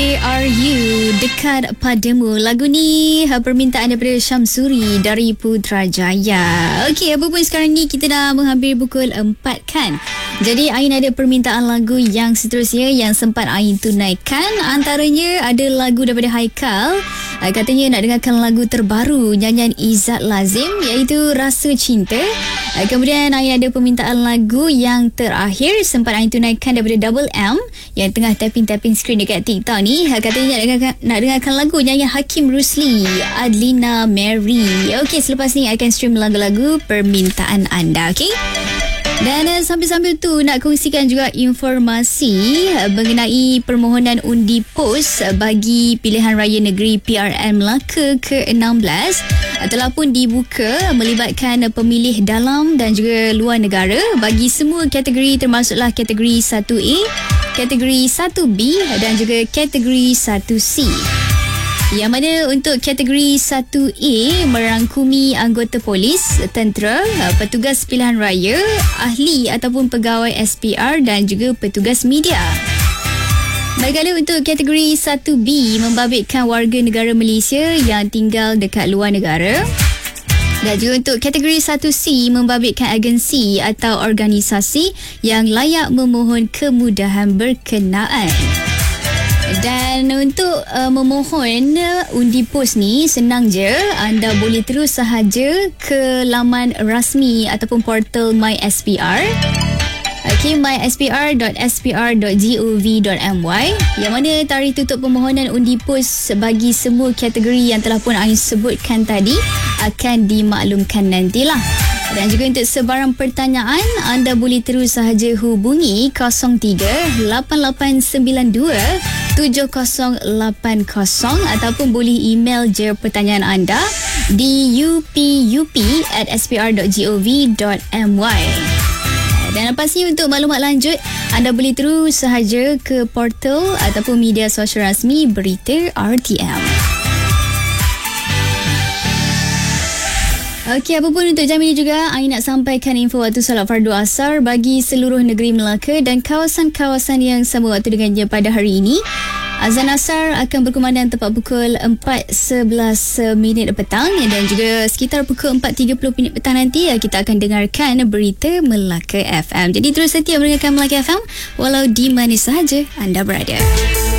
Are You Dekat Padamu. Lagu ni permintaan daripada Syamsuri dari Putrajaya. Okey, apa pun sekarang ni kita dah menghampiri pukul 4 kan. Jadi Ain ada permintaan lagu yang seterusnya yang sempat Ain tunaikan. Antaranya ada lagu daripada Haikal. Katanya nak dengarkan lagu terbaru nyanyian Izzat Lazim iaitu Rasa Cinta. Kemudian Ain ada permintaan lagu yang terakhir sempat Ain tunaikan daripada Double M yang tengah tapping screen dekat TikTok ni. Katanya nak dengarkan lagu nyanyian Hakim Rusli, Adlina Mary. Okey, selepas ni akan stream lagu-lagu permintaan anda. Okey. Dan sambil-sambil tu nak kongsikan juga informasi mengenai permohonan undi pos bagi pilihan raya negeri PRN Melaka ke-16 telah pun dibuka melibatkan pemilih dalam dan juga luar negara bagi semua kategori termasuklah kategori 1A, kategori 1B dan juga kategori 1C. Yang mana untuk kategori 1A merangkumi anggota polis, tentera, petugas pilihan raya, ahli ataupun pegawai SPR dan juga petugas media. Manakala untuk kategori 1B membabitkan warga negara Malaysia yang tinggal dekat luar negara. Dan juga untuk kategori 1C membabitkan agensi atau organisasi yang layak memohon kemudahan berkenaan. Dan untuk memohon undi pos ni senang je. Anda boleh terus sahaja ke laman rasmi ataupun portal MySPR. Okay, myspr.spr.gov.my yang mana tarikh tutup permohonan undi pos bagi semua kategori yang telah pun Ain sebutkan tadi akan dimaklumkan nantilah. Dan juga untuk sebarang pertanyaan, anda boleh terus sahaja hubungi 03-8892-7080 ataupun boleh email je pertanyaan anda di upup@spr.gov.my. Dan lepas ni untuk maklumat lanjut, anda boleh terus sahaja ke portal ataupun media sosial rasmi Berita RTM. Okey, apa pun untuk jam ini juga Ain nak sampaikan info waktu solat fardu asar bagi seluruh negeri Melaka dan kawasan-kawasan yang sama waktu dengannya pada hari ini. Azan asar akan berkumandang tepat pukul 4.11 petang dan juga sekitar pukul 4.30 petang nanti kita akan dengarkan berita Melaka FM. Jadi terus setia mendengarkan Melaka FM walau di mana sahaja anda berada.